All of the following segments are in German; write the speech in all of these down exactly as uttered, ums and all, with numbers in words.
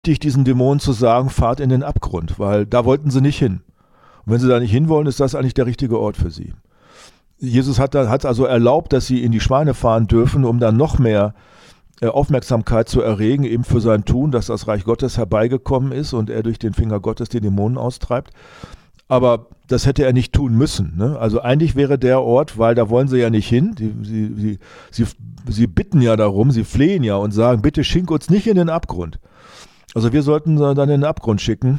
diesen Dämonen zu sagen, fahrt in den Abgrund, weil da wollten sie nicht hin. Und wenn sie da nicht hinwollen, ist das eigentlich der richtige Ort für sie. Jesus hat, hat also erlaubt, dass sie in die Schweine fahren dürfen, um dann noch mehr äh, Aufmerksamkeit zu erregen, eben für sein Tun, dass das Reich Gottes herbeigekommen ist und er durch den Finger Gottes die Dämonen austreibt. Aber das hätte er nicht tun müssen. Ne? Also eigentlich wäre der Ort, weil da wollen sie ja nicht hin, die, sie, sie, sie, sie bitten ja darum, sie flehen ja und sagen, bitte schink uns nicht in den Abgrund. Also wir sollten dann in den Abgrund schicken.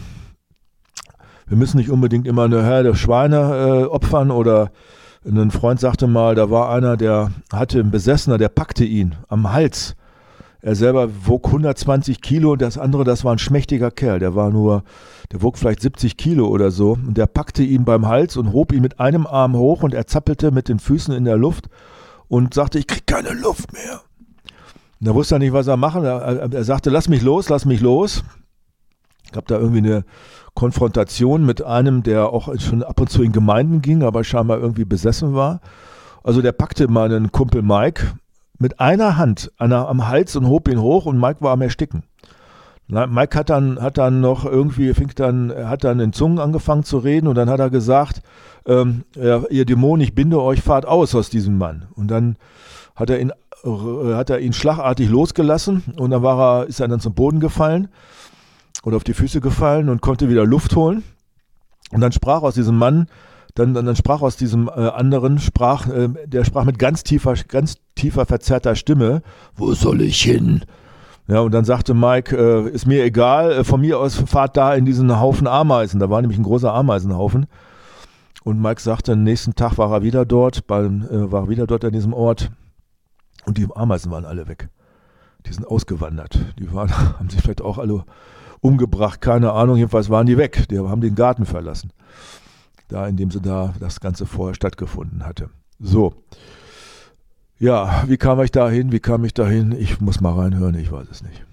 Wir müssen nicht unbedingt immer eine Herde Schweine äh, opfern oder ein Freund sagte mal, da war einer, der hatte einen Besessener, der packte ihn am Hals. Er selber wog hundertzwanzig Kilo und das andere, das war ein schmächtiger Kerl, der war nur, der wog vielleicht siebzig Kilo oder so und der packte ihn beim Hals und hob ihn mit einem Arm hoch und er zappelte mit den Füßen in der Luft und sagte, ich krieg keine Luft mehr. Und da wusste er nicht, was er machen. Er, er sagte, lass mich los, lass mich los. Ich habe da irgendwie eine Konfrontation mit einem, der auch schon ab und zu in Gemeinden ging, aber scheinbar irgendwie besessen war. Also der packte meinen Kumpel Mike mit einer Hand an, am Hals und hob ihn hoch und Mike war am Ersticken. Mike hat dann, hat dann noch irgendwie, fing dann, hat dann in Zungen angefangen zu reden und dann hat er gesagt, ähm, ja, ihr Dämon, ich binde euch, fahrt aus aus diesem Mann. Und dann hat er ihn, hat er ihn schlagartig losgelassen und dann war er, ist er dann zum Boden gefallen oder auf die Füße gefallen und konnte wieder Luft holen. Und dann sprach aus diesem Mann, dann, dann, dann sprach aus diesem äh, anderen, sprach, äh, der sprach mit ganz tiefer, ganz tiefer, verzerrter Stimme, wo soll ich hin? Ja, und dann sagte Mike, äh, ist mir egal, äh, von mir aus fahrt da in diesen Haufen Ameisen. Da war nämlich ein großer Ameisenhaufen. Und Mike sagte, am nächsten Tag war er wieder dort, beim, äh, war wieder dort an diesem Ort. Und die Ameisen waren alle weg. Die sind ausgewandert. Die waren, haben sich vielleicht auch alle umgebracht, keine Ahnung. Jedenfalls waren die weg. Die haben den Garten verlassen. Da, in dem sie da das Ganze vorher stattgefunden hatte. So. Ja, wie kam ich da hin? Wie kam ich da hin? Ich muss mal reinhören, ich weiß es nicht.